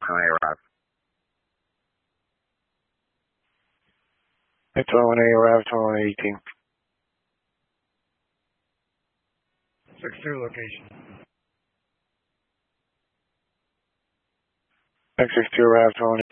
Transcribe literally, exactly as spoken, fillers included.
twenty arrive. twenty-one A arrive, twenty-one eighteen. six two location. X six two arrive, twenty-one